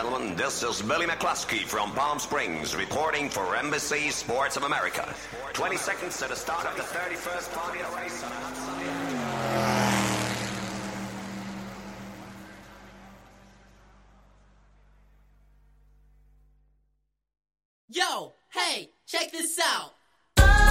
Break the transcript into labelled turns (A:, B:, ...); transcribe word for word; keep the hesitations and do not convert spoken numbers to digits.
A: gentlemen, this is Billy McCluskey from Palm Springs reporting for Embassy Sports of America. twenty seconds to the start of the thirty-first Formula race on a hot Sunday afternoon.
B: Yo, hey, check this out.